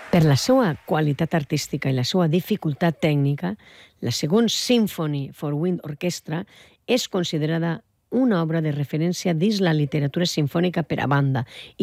Per la seva qualitat artística i la seva dificultat tècnica, la Second Symphony for Wind Orchestra és considerada una obra de referència dins la literatura simfònica per a banda